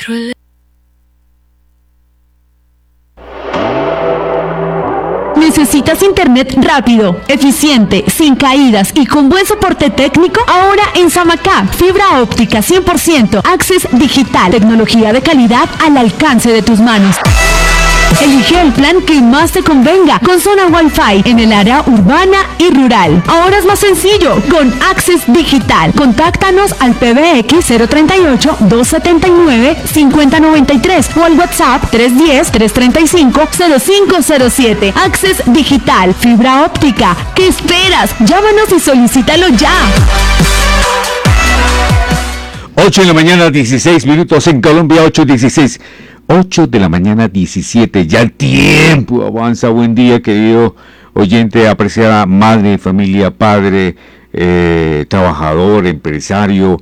¿Necesitas internet rápido, eficiente, sin caídas y con buen soporte técnico? Ahora en Samacá, fibra óptica 100%, Access Digital, tecnología de calidad al alcance de tus manos. Elige el plan que más te convenga, con zona Wi-Fi en el área urbana y rural. Ahora es más sencillo, con Access Digital. Contáctanos al PBX 038-279-5093 o al WhatsApp 310-335-0507. Access Digital, fibra óptica. ¿Qué esperas? Llámanos y solicítalo ya. 8 de la mañana, 16 minutos en Colombia, 8:16. 8 de la mañana, 17. Ya el tiempo avanza. Buen día, querido oyente, apreciada madre, familia, padre, trabajador, empresario,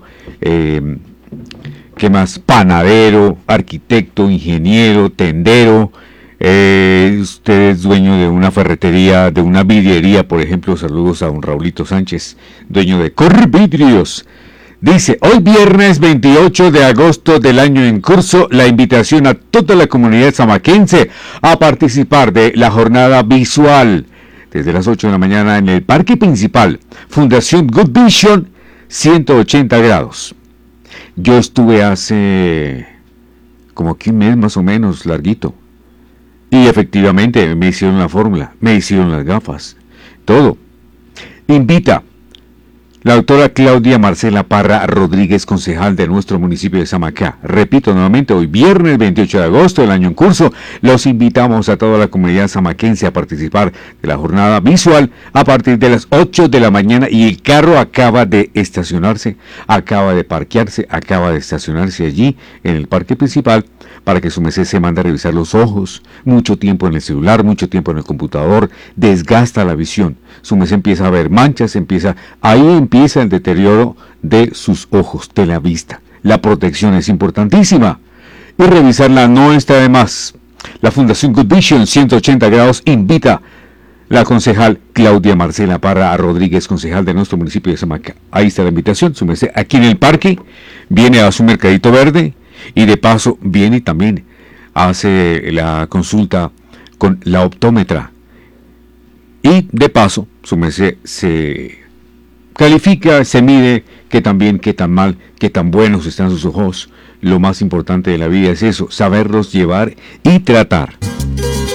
¿qué más? Panadero, arquitecto, ingeniero, tendero. Usted es dueño de una ferretería, de una vidriería, por ejemplo. Saludos a don Raulito Sánchez, dueño de Corvidrios. Dice, hoy viernes 28 de agosto del año en curso, la invitación a toda la comunidad samaquense a participar de la jornada visual desde las 8 de la mañana en el Parque Principal, Fundación Good Vision, 180 grados. Yo estuve hace como que un mes más o menos, larguito, y efectivamente me hicieron la fórmula, me hicieron las gafas, todo. Invita la doctora Claudia Marcela Parra Rodríguez, concejal de nuestro municipio de Samacá. Repito nuevamente, hoy viernes 28 de agosto del año en curso, los invitamos a toda la comunidad samaquense a participar de la jornada visual a partir de las 8 de la mañana y el carro acaba de estacionarse, acaba de parquearse, acaba de estacionarse allí en el parque principal para que su merced se mande a revisar los ojos. Mucho tiempo en el celular, mucho tiempo en el computador, desgasta la visión. Su merced empieza a ver manchas, ahí empieza el deterioro de sus ojos, de la vista. La protección es importantísima y revisarla no está de más. La Fundación Good Vision 180 grados invita la concejal Claudia Marcela Parra Rodríguez, concejal de nuestro municipio de Samacá. Ahí está la invitación, su merced, aquí en el parque, viene a su mercadito verde y de paso viene y también hace la consulta con la optómetra. Y de paso, su merced se califica, se mide qué tan bien, qué tan mal, qué tan buenos están sus ojos. Lo más importante de la vida es eso, saberlos llevar y tratar.